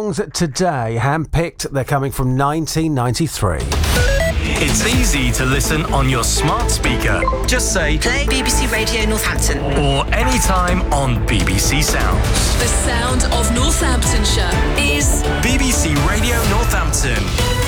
songs today, handpicked. They're coming from 1993. It's easy to listen on your smart speaker. Just say, play BBC Radio Northampton. Or anytime on BBC Sounds. The sound of Northamptonshire is BBC Radio Northampton.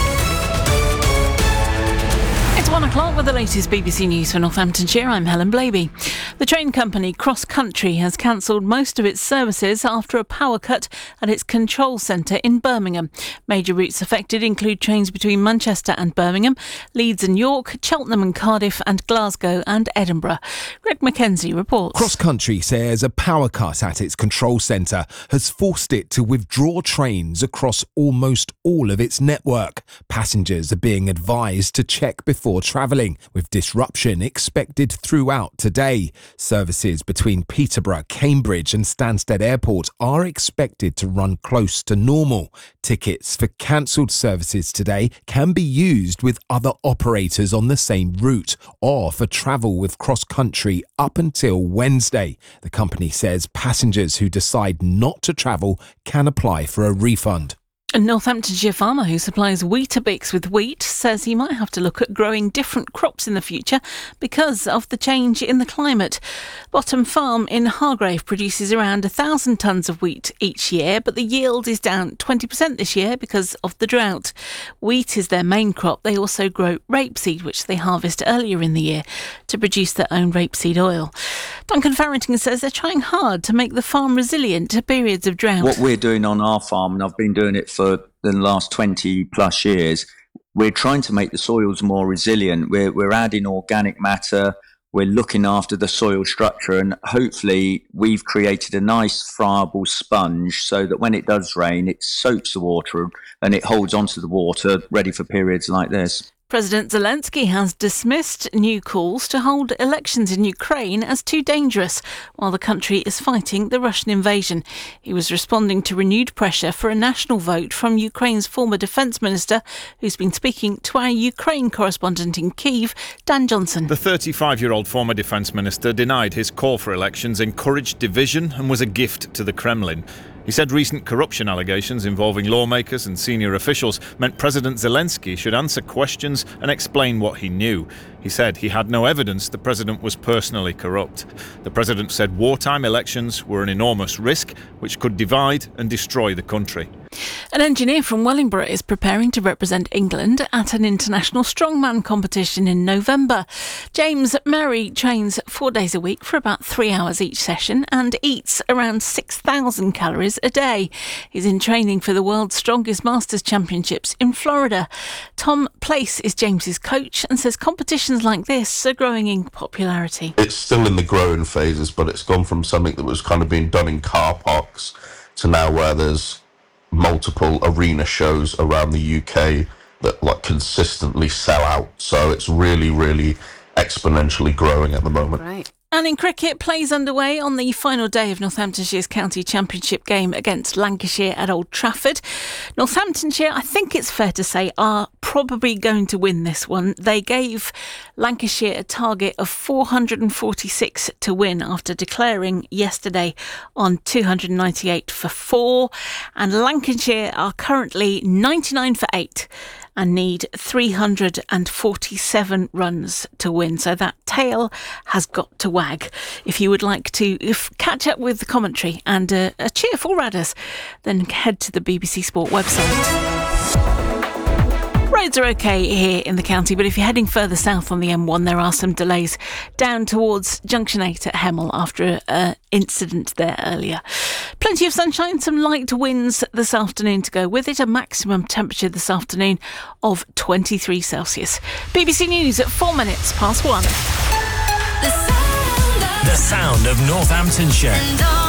It's 1 o'clock with the latest BBC News for Northamptonshire. I'm Helen Blaby. The train company Cross Country has cancelled most of its services after a power cut at its control centre in Birmingham. Major routes affected include trains between Manchester and Birmingham, Leeds and York, Cheltenham and Cardiff, and Glasgow and Edinburgh. Greg Mackenzie reports. Cross Country says a power cut at its control centre has forced it to withdraw trains across almost all of its network. Passengers are being advised to check before travelling, with disruption expected throughout today. Services between Peterborough, Cambridge and Stansted Airport are expected to run close to normal. Tickets for cancelled services today can be used with other operators on the same route or for travel with Cross Country up until Wednesday. The company says passengers who decide not to travel can apply for a refund. A Northamptonshire farmer who supplies Weetabix with wheat says he might have to look at growing different crops in the future because of the change in the climate. Bottom Farm in Hargrave produces around 1,000 tonnes of wheat each year, but the yield is down 20% this year because of the drought. Wheat is their main crop. They also grow rapeseed, which they harvest earlier in the year to produce their own rapeseed oil. Duncan Farrington says they're trying hard to make the farm resilient to periods of drought. What we're doing on our farm, and I've been doing it for the last 20 plus years, we're trying to make the soils more resilient. We're adding organic matter, we're looking after the soil structure, and hopefully we've created a nice friable sponge so that when it does rain, it soaks the water and it holds onto the water, ready for periods like this. President Zelensky has dismissed new calls to hold elections in Ukraine as too dangerous while the country is fighting the Russian invasion. He was responding to renewed pressure for a national vote from Ukraine's former defence minister, who's been speaking to our Ukraine correspondent in Kyiv, Dan Johnson. The 35-year-old former defence minister denied his call for elections encouraged division and was a gift to the Kremlin. He said recent corruption allegations involving lawmakers and senior officials meant President Zelensky should answer questions and explain what he knew. He said he had no evidence the president was personally corrupt. The president said wartime elections were an enormous risk which could divide and destroy the country. An engineer from Wellingborough is preparing to represent England at an international strongman competition in November. James Merry trains 4 days a week for about 3 hours each session and eats around 6,000 calories a day. He's in training for the World's Strongest Masters Championships in Florida. Tom Place is James's coach and says competitions like this are growing in popularity. It's still in the growing phases, but it's gone from something that was kind of being done in car parks to now where there's multiple arena shows around the UK that like consistently sell out. So it's really, really exponentially growing at the moment. Right. And in cricket, plays underway on the final day of Northamptonshire's county championship game against Lancashire at Old Trafford. Northamptonshire, I think it's fair to say, are probably going to win this one. They gave Lancashire a target of 446 to win after declaring yesterday on 298 for 4. And Lancashire are currently 99 for 8. And need 347 runs to win. So that tail has got to wag. If you would like to catch up with the commentary and a cheer for Radders, then head to the BBC Sport website. Roads are okay here in the county, but if you're heading further south on the M1, there are some delays down towards Junction 8 at Hemel after an incident there earlier. Plenty of sunshine, some light winds this afternoon to go with it, a maximum temperature this afternoon of 23 Celsius. BBC News at 4 minutes past 1. The sound of Northamptonshire.